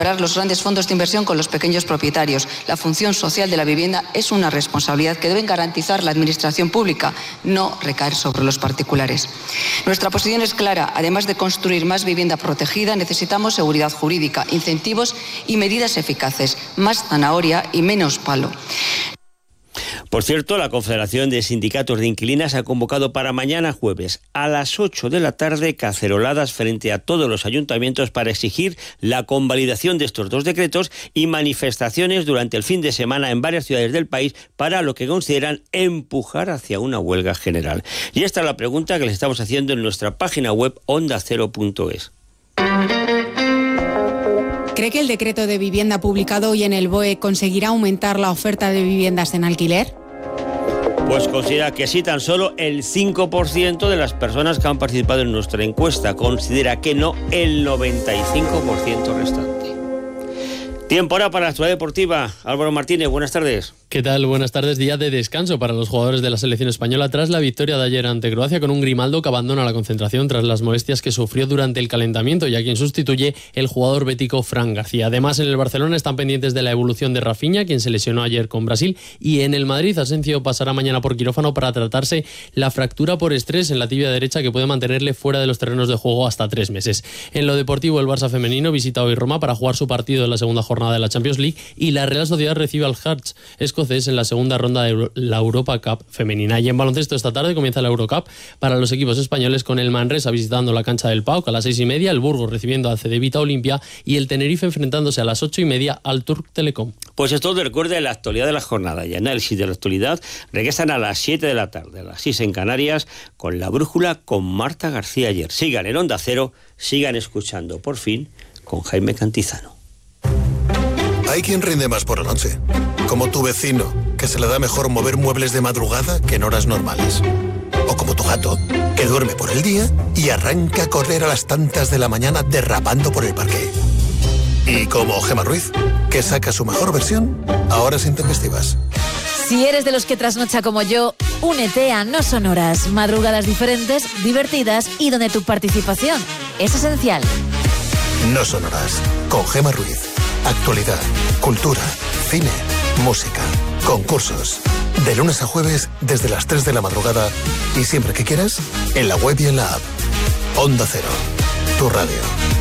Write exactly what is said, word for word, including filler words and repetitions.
los grandes fondos de inversión con los pequeños propietarios. La función social de la vivienda es una responsabilidad que deben garantizar la administración pública, no recaer sobre los particulares. Nuestra posición es clara. Además de construir más vivienda protegida, necesitamos seguridad jurídica, incentivos y medidas eficaces, más zanahoria y menos palo. Por cierto, la Confederación de Sindicatos de Inquilinas ha convocado para mañana jueves a las ocho de la tarde caceroladas frente a todos los ayuntamientos para exigir la convalidación de estos dos decretos y manifestaciones durante el fin de semana en varias ciudades del país para lo que consideran empujar hacia una huelga general. Y esta es la pregunta que les estamos haciendo en nuestra página web onda cero punto es. ¿Cree que el decreto de vivienda publicado hoy en el B O E conseguirá aumentar la oferta de viviendas en alquiler? Pues considera que sí, tan solo el cinco por ciento de las personas que han participado en nuestra encuesta. Considera que no el noventa y cinco por ciento restante. Tiempo ahora para la actualidad deportiva. Álvaro Martínez, buenas tardes. ¿Qué tal? Buenas tardes. Día de descanso para los jugadores de la selección española tras la victoria de ayer ante Croacia con un Grimaldo que abandona la concentración tras las molestias que sufrió durante el calentamiento y a quien sustituye el jugador bético Fran García. Además, en el Barcelona están pendientes de la evolución de Rafinha, quien se lesionó ayer con Brasil, y en el Madrid Asensio pasará mañana por quirófano para tratarse la fractura por estrés en la tibia derecha que puede mantenerle fuera de los terrenos de juego hasta tres meses. En lo deportivo, el Barça femenino visita hoy Roma para jugar su partido en la segunda jornada de la Champions League y la Real Sociedad recibe al Hearts escocés en la segunda ronda de la Europa Cup femenina. Y en baloncesto esta tarde comienza la Eurocup para los equipos españoles con el Manresa visitando la cancha del P A O K a las seis y media, el Burgos recibiendo al Cedevita Olimpia y el Tenerife enfrentándose a las ocho y media al Turk Telecom. Pues esto te recuerda la actualidad de la jornada y análisis de la actualidad regresan a las siete de la tarde, a las seis en Canarias, con La Brújula con Marta García Ayer. Sigan en Onda Cero, sigan escuchando Por Fin con Jaime Cantizano. Hay quien rinde más por la noche, como tu vecino, que se le da mejor mover muebles de madrugada que en horas normales. O como tu gato, que duerme por el día y arranca a correr a las tantas de la mañana derrapando por el parque. Y como Gemma Ruiz, que saca su mejor versión a horas intempestivas. Si eres de los que trasnocha como yo, únete a No Son Horas, madrugadas diferentes, divertidas y donde tu participación es esencial. No Son Horas, con Gemma Ruiz. Actualidad, cultura, cine, música, concursos. De lunes a jueves desde las tres de la madrugada y siempre que quieras, en la web y en la app. Onda Cero, tu radio.